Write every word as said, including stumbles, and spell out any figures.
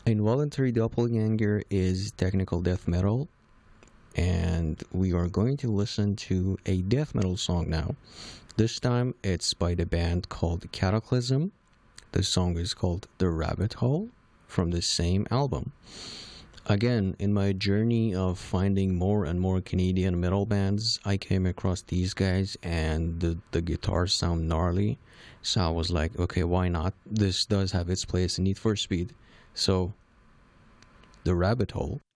Involuntary Doppelganger is technical death metal, and we are going to listen to a death metal song now. This time it's by the band called Cataclysm. The song is called The Rabbit Hole from the same album. Again, in my journey of finding more and more Canadian metal bands, I came across these guys and the, the guitars sound gnarly. So I was like, okay, why not? This does have its place in Need for Speed. So, The Rabbit Hole